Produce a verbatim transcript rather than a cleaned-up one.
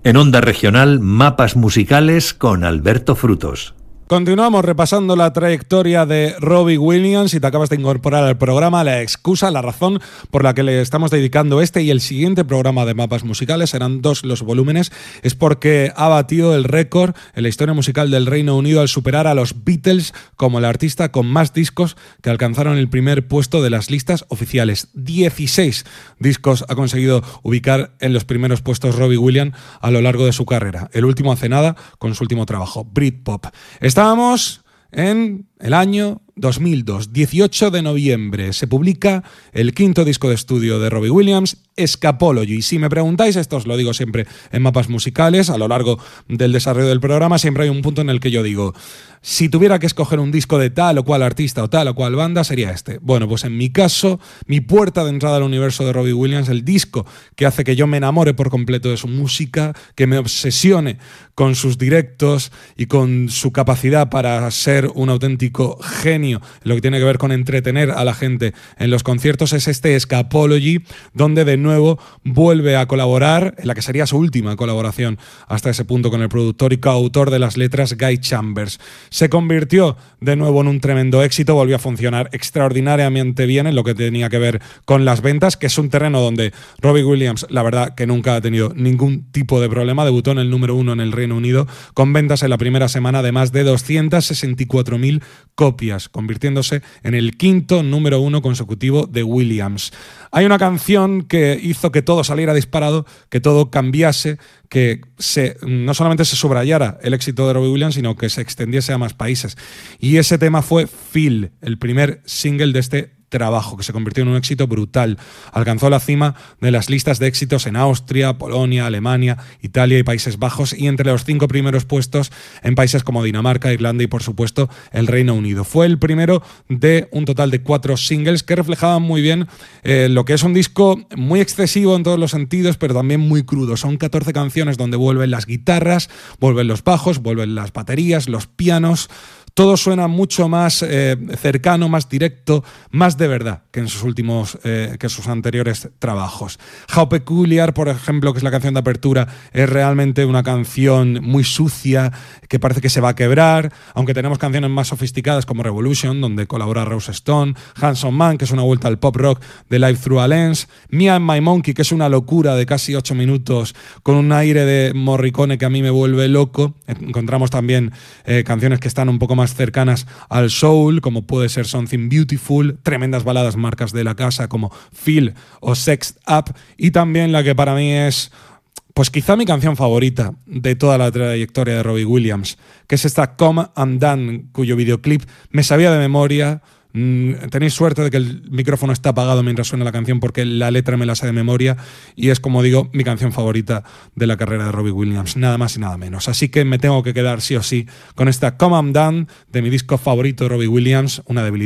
En Onda Regional, Mapas Musicales con Alberto Frutos. Continuamos repasando la trayectoria de Robbie Williams. Si te acabas de incorporar al programa, la excusa, la razón por la que le estamos dedicando este y el siguiente programa de Mapas Musicales, serán dos los volúmenes, es porque ha batido el récord en la historia musical del Reino Unido al superar a los Beatles como el artista con más discos que alcanzaron el primer puesto de las listas oficiales. dieciséis discos ha conseguido ubicar en los primeros puestos Robbie Williams a lo largo de su carrera. El último hace nada con su último trabajo, Britpop. Estábamos en el año dos mil dos, dieciocho de noviembre, se publica el quinto disco de estudio de Robbie Williams, Escapology. Si me preguntáis, esto os lo digo siempre en Mapas Musicales, a lo largo del desarrollo del programa, siempre hay un punto en el que yo digo, si tuviera que escoger un disco de tal o cual artista o tal o cual banda, sería este. Bueno, pues en mi caso, mi puerta de entrada al universo de Robbie Williams, el disco que hace que yo me enamore por completo de su música, que me obsesione con sus directos y con su capacidad para ser un auténtico genio en lo que tiene que ver con entretener a la gente en los conciertos, es este Escapology, donde de nuevo vuelve a colaborar, en la que sería su última colaboración hasta ese punto, con el productor y coautor de las letras Guy Chambers. Se convirtió de nuevo en un tremendo éxito, volvió a funcionar extraordinariamente bien en lo que tenía que ver con las ventas, que es un terreno donde Robbie Williams, la verdad, que nunca ha tenido ningún tipo de problema. Debutó en el número uno en el Reino Unido, con ventas en la primera semana de más de doscientas sesenta y cuatro mil copias, convirtiéndose en el quinto número uno consecutivo de Williams. Hay una canción que hizo que todo saliera disparado, que todo cambiase, que se, no solamente se subrayara el éxito de Robbie Williams, sino que se extendiese a más países. Y ese tema fue Feel, el primer single de este trabajo, que se convirtió en un éxito brutal. Alcanzó la cima de las listas de éxitos en Austria, Polonia, Alemania, Italia y Países Bajos, y entre los cinco primeros puestos en países como Dinamarca, Irlanda y, por supuesto, el Reino Unido. Fue el primero de un total de cuatro singles que reflejaban muy bien eh, lo que es un disco muy excesivo en todos los sentidos, pero también muy crudo. Son catorce canciones donde vuelven las guitarras, vuelven los bajos, vuelven las baterías, los pianos. Todo suena mucho más eh, cercano, más directo, más de verdad que en sus últimos, eh, que sus anteriores trabajos. How Peculiar, por ejemplo, que es la canción de apertura, es realmente una canción muy sucia, que parece que se va a quebrar, aunque tenemos canciones más sofisticadas como Revolution, donde colabora Rose Stone, Handsome Man, que es una vuelta al pop rock de Live Through a Lens, Me and My Monkey, que es una locura de casi ocho minutos, con un aire de Morricone que a mí me vuelve loco. Encontramos también eh, canciones que están un poco más cercanas al soul, como puede ser Something Beautiful, tremendas baladas marcas de la casa como Feel o Sexed Up, y también la que para mí es, pues quizá mi canción favorita de toda la trayectoria de Robbie Williams, que es esta Come I'm Done, cuyo videoclip me sabía de memoria. Tenéis suerte de que el micrófono está apagado mientras suena la canción, porque la letra me la sé de memoria y es, como digo, mi canción favorita de la carrera de Robbie Williams, nada más y nada menos. Así que me tengo que quedar sí o sí con esta Come I'm Done de mi disco favorito de Robbie Williams, una debilidad